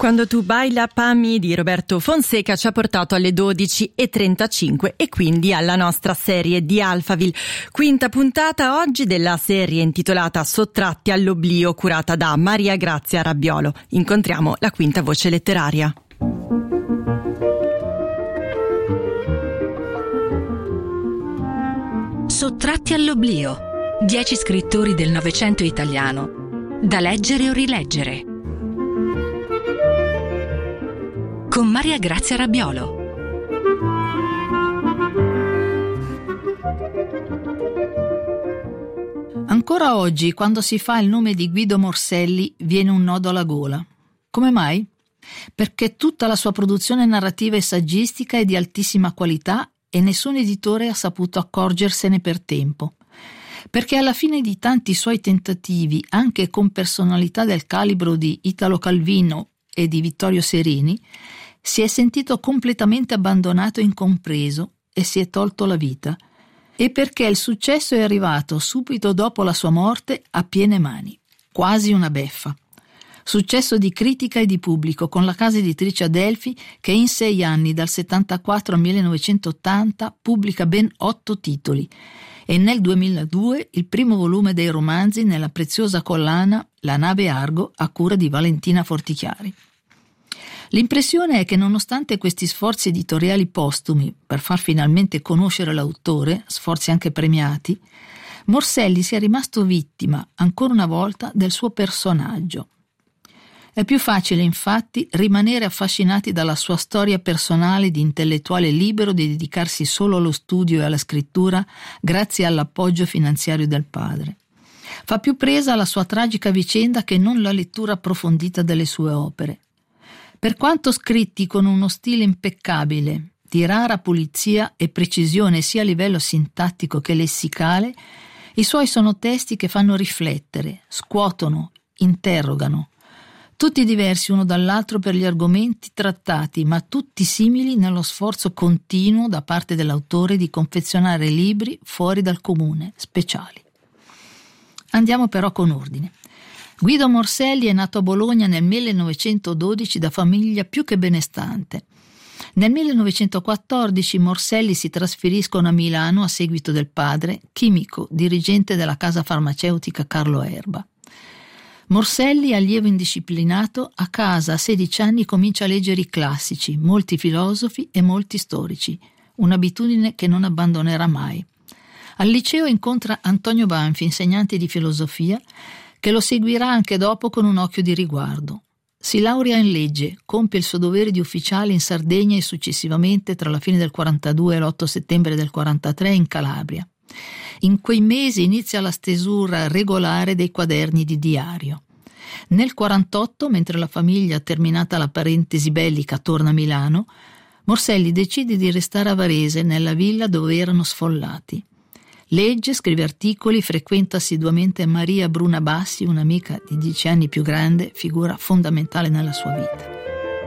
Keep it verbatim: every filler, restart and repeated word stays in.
Quando tu baila pa' mi di Roberto Fonseca ci ha portato alle dodici e trentacinque e quindi alla nostra serie di Alphaville. Quinta puntata oggi della serie intitolata Sottratti all'oblio, curata da Maria Grazia Rabbiolo. Incontriamo la quinta voce letteraria. Sottratti all'oblio. Dieci scrittori del Novecento italiano, da leggere o rileggere. Con Maria Grazia Rabbiolo. Ancora oggi, quando si fa il nome di Guido Morselli, viene un nodo alla gola. Come mai? Perché tutta la sua produzione narrativa e saggistica è di altissima qualità e nessun editore ha saputo accorgersene per tempo. Perché alla fine di tanti suoi tentativi, anche con personalità del calibro di Italo Calvino e di Vittorio Serini, si è sentito completamente abbandonato e incompreso e si è tolto la vita. E perché il successo è arrivato subito dopo la sua morte a piene mani, quasi una beffa. Successo di critica e di pubblico, con la casa editrice Adelphi che in sei anni, dal settantaquattro al millenovecentottanta, pubblica ben otto titoli, e nel duemiladue il primo volume dei romanzi nella preziosa collana La nave Argo a cura di Valentina Fortichiari. L'impressione è che nonostante questi sforzi editoriali postumi per far finalmente conoscere l'autore, sforzi anche premiati, Morselli sia rimasto vittima, ancora una volta, del suo personaggio. È più facile, infatti, rimanere affascinati dalla sua storia personale di intellettuale libero di dedicarsi solo allo studio e alla scrittura grazie all'appoggio finanziario del padre. Fa più presa la sua tragica vicenda che non la lettura approfondita delle sue opere. Per quanto scritti con uno stile impeccabile, di rara pulizia e precisione sia a livello sintattico che lessicale, i suoi sono testi che fanno riflettere, scuotono, interrogano, tutti diversi uno dall'altro per gli argomenti trattati, ma tutti simili nello sforzo continuo da parte dell'autore di confezionare libri fuori dal comune, speciali. Andiamo però con ordine. Guido Morselli è nato a Bologna nel millenovecentododici da famiglia più che benestante. Nel millenovecentoquattordici Morselli si trasferiscono a Milano a seguito del padre, chimico, dirigente della casa farmaceutica Carlo Erba. Morselli, allievo indisciplinato, a casa a sedici anni comincia a leggere i classici, molti filosofi e molti storici, un'abitudine che non abbandonerà mai. Al liceo incontra Antonio Banfi, insegnante di filosofia, che lo seguirà anche dopo con un occhio di riguardo. Si laurea in legge, compie il suo dovere di ufficiale in Sardegna e successivamente, tra la fine del quarantadue e l'otto settembre del quarantatré, in Calabria. In quei mesi inizia la stesura regolare dei quaderni di diario. Nel quarantotto, mentre la famiglia, terminata la parentesi bellica, torna a Milano, Morselli decide di restare a Varese, nella villa dove erano sfollati. Legge, scrive articoli, frequenta assiduamente Maria Bruna Bassi, un'amica di dieci anni più grande, figura fondamentale nella sua vita.